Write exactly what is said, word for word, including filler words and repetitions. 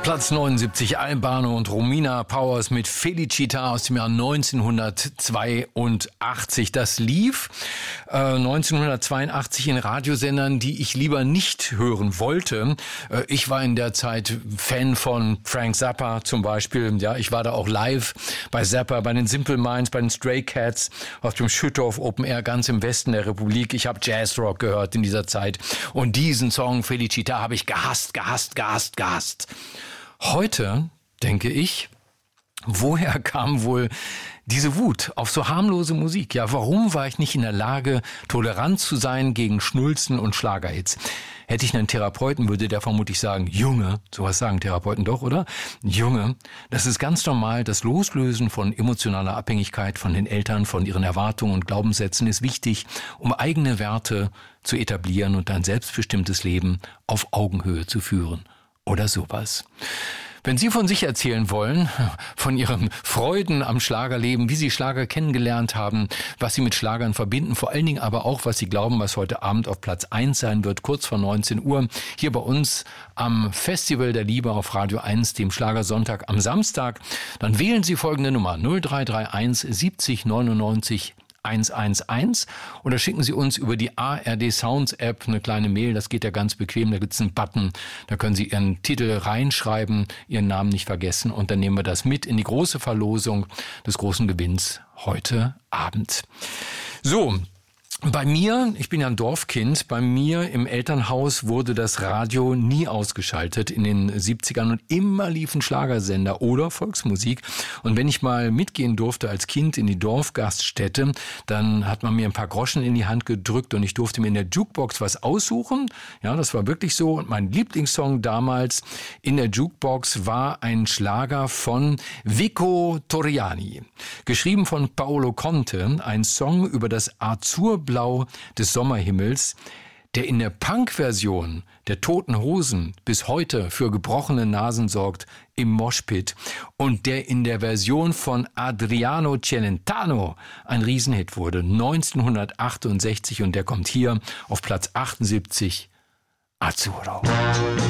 Platz neunundsiebzig, Albano und Romina Powers mit Felicita aus dem Jahr neunzehnhundertzweiundachtzig. Das lief äh, neunzehnhundertzweiundachtzig in Radiosendern, die ich lieber nicht hören wollte. Äh, ich war in der Zeit Fan von Frank Zappa zum Beispiel. Ja, ich war da auch live bei Zappa, bei den Simple Minds, bei den Stray Cats auf dem Schüttorf Open Air ganz im Westen der Republik. Ich habe Jazzrock gehört in dieser Zeit und diesen Song Felicita habe ich gehasst, gehasst, gehasst, gehasst. Heute denke ich, woher kam wohl diese Wut auf so harmlose Musik? Ja, warum war ich nicht in der Lage, tolerant zu sein gegen Schnulzen und Schlagerhits? Hätte ich einen Therapeuten, würde der vermutlich sagen, Junge, sowas sagen Therapeuten doch, oder? Junge, das ist ganz normal, das Loslösen von emotionaler Abhängigkeit von den Eltern, von ihren Erwartungen und Glaubenssätzen ist wichtig, um eigene Werte zu etablieren und ein selbstbestimmtes Leben auf Augenhöhe zu führen. Oder sowas. Wenn Sie von sich erzählen wollen, von Ihren Freuden am Schlagerleben, wie Sie Schlager kennengelernt haben, was Sie mit Schlagern verbinden, vor allen Dingen aber auch, was Sie glauben, was heute Abend auf Platz eins sein wird, kurz vor neunzehn Uhr, hier bei uns am Festival der Liebe auf Radio eins, dem Schlagersonntag am Samstag, dann wählen Sie folgende Nummer null drei drei eins siebzig neunundneunzig hundertelf oder schicken Sie uns über die A R D Sounds App eine kleine Mail, das geht ja ganz bequem, da gibt's einen Button, da können Sie Ihren Titel reinschreiben, Ihren Namen nicht vergessen und dann nehmen wir das mit in die große Verlosung des großen Gewinns heute Abend. So, bei mir, ich bin ja ein Dorfkind, bei mir im Elternhaus wurde das Radio nie ausgeschaltet in den siebzigern und immer liefen Schlagersender oder Volksmusik. Und wenn ich mal mitgehen durfte als Kind in die Dorfgaststätte, dann hat man mir ein paar Groschen in die Hand gedrückt und ich durfte mir in der Jukebox was aussuchen. Ja, das war wirklich so. Und mein Lieblingssong damals in der Jukebox war ein Schlager von Vico Torriani. Geschrieben von Paolo Conte, ein Song über das Azurblau des Sommerhimmels, der in der Punk-Version der Toten Hosen bis heute für gebrochene Nasen sorgt im Moshpit und der in der Version von Adriano Celentano ein Riesenhit wurde, neunzehnhundertachtundsechzig, und der kommt hier auf Platz achtundsiebzig, Azzurro.